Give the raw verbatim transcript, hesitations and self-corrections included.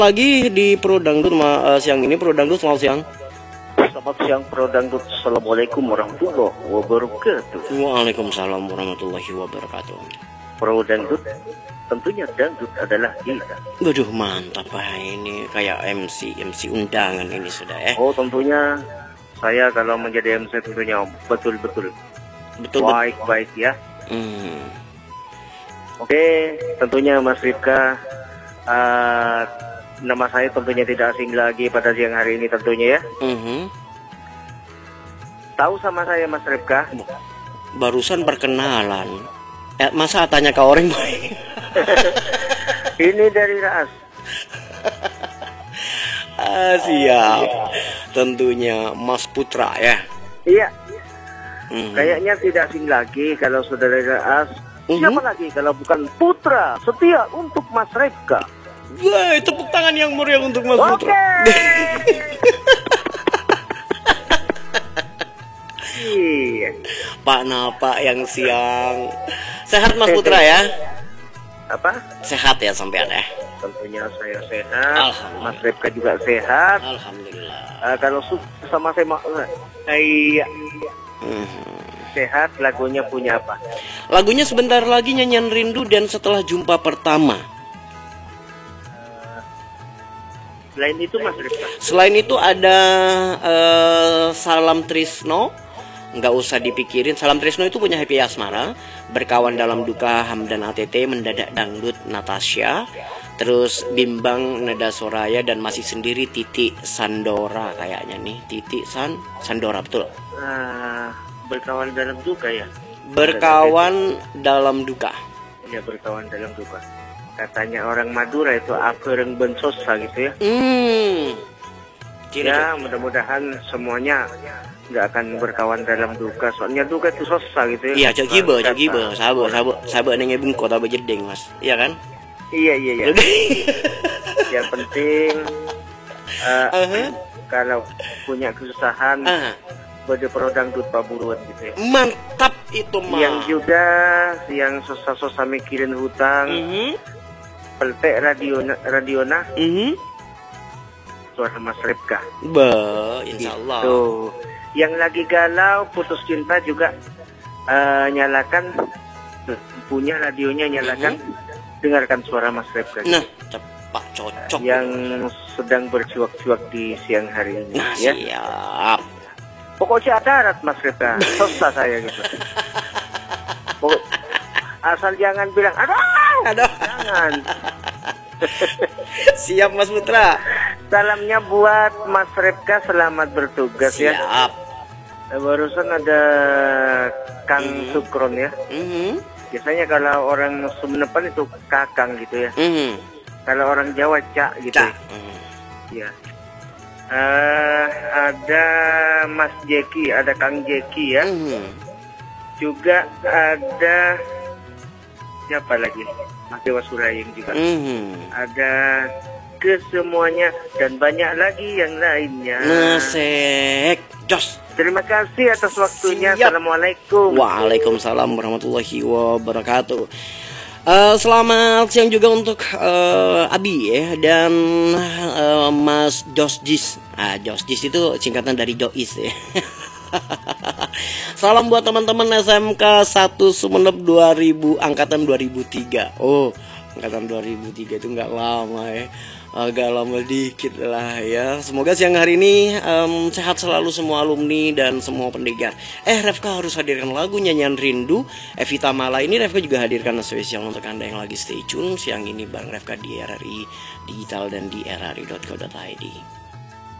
Lagi di Pro Dangdut ma, uh, siang ini Pro Dangdut selamat siang. Selamat siang Pro Dangdut. Assalamualaikum warahmatullahi wabarakatuh. Waalaikumsalam warahmatullahi wabarakatuh. Pro Dangdut, tentunya dangdut adalah kita. Waduh mantap Pak, ini kayak M C M C undangan ini sudah ya. Oh tentunya saya kalau menjadi M C tentunya betul-betul Betul baik-baik ya. Hmm. Oke, tentunya Mas Rifka, uh, nama saya tentunya tidak asing lagi pada siang hari ini tentunya ya. Mm-hmm. Tahu sama saya Mas Rifka? Barusan perkenalan. Eh, masa tanya ke orang baik? Ini dari Raas. Ah, siap. Tentunya Mas Putra ya. Iya. Mm-hmm. Kayaknya tidak asing lagi kalau saudara Raas. Mm-hmm. Siapa lagi kalau bukan Putra setia untuk Mas Rifka? Wah, tepuk tangan yang meriah untuk Mas Oke. Putra. Iya. Pak Napa yang siang. Sehat Mas Putra ya? Apa? Sehat ya sampean ya? Tentunya saya sehat. Alhamdulillah. Mas Rifka juga sehat. Alhamdulillah. Uh, kalau sama saya mau, iya. Hmm. Sehat. Lagunya punya apa? Lagunya sebentar lagi Nyanyian Rindu dan Setelah Jumpa Pertama. Selain itu Mas Rifka. Selain itu ada uh, Salam Trisno. Nggak usah dipikirin. Salam Trisno itu punya Happy Asmara. Berkawan Dalam Duka Hamdan A T T. Mendadak Dangdut Natasha. Terus Bimbang Nada Soraya. Dan Masih Sendiri Titi Sandora kayaknya nih. Titi San Sandora betul. Uh, berkawan dalam duka ya. Berkawan Dalam Duka. Ya berkawan dalam duka. Katanya orang Madura itu apereng bensosa gitu ya. Hmm. Ya mudah-mudahan semuanya nggak akan berkawan dalam duka. Soalnya duka itu sosa gitu ya. Iya, cak gibe, cak gibe, sahabat, sahabat, sahabat nengnya bungko tapi jeding mas, iya kan? Iya iya iya. Yang penting uh, uh-huh. kalau punya kesusahan, uh. pada Pro Dangdut Pak Buruan gitu ya. Mantap itu mah. Yang juga yang sosa-sosa mikirin hutang, uh-huh. peltek radio radiona, uh-huh. suara Mas Rifka. Ba, insya Allah. Gitu. Yang lagi galau putus cinta juga uh, nyalakan punya radionya nyalakan, uh-huh. dengarkan suara Mas Rifka. Nah, cepat cocok. Yang sedang bercuak-cuak di siang hari ini. Nah, ya. Siap. Pokoknya darat Mas Rifka, susah saya gitu. Pokok, asal jangan bilang aduh, aduh, jangan. Siap Mas Putra. Salamnya buat Mas Rifka, selamat bertugas. Siap. Ya. Barusan ada Kang mm-hmm. Sukron ya. Mm-hmm. Biasanya kalau orang Sumenepan itu Kakang gitu ya. Mm-hmm. Kalau orang Jawa Cak gitu. Cak. Ya. Mm-hmm. Ya. Uh, ada Mas Jeki, ada Kang Jeki ya. Mm-hmm. Juga ada siapa lagi? Mas Dewa Suraying juga. Mm-hmm. Ada kesemuanya dan banyak lagi yang lainnya. Nasek, jos. Terima kasih atas waktunya. Siap. Assalamualaikum. Waalaikumsalam warahmatullahi wabarakatuh. Uh, selamat siang juga untuk uh, Abi ya dan uh, Mas Josjis. Ah, Josjis itu singkatan dari Jois ya. Salam buat teman-teman S M K satu Sumeneb dua ribu angkatan dua ribu tiga. Oh, angkatan dua ribu tiga itu nggak lama ya. Agak lama dikit lah ya. Semoga siang hari ini um, sehat selalu semua alumni dan semua pendengar. Eh Rifka harus hadirkan lagu Nyanyian Rindu Evita Mala. Ini Rifka juga hadirkan spesial untuk anda yang lagi stay tune siang ini Bang Rifka di R R I Digital dan di r r i dot co dot i d.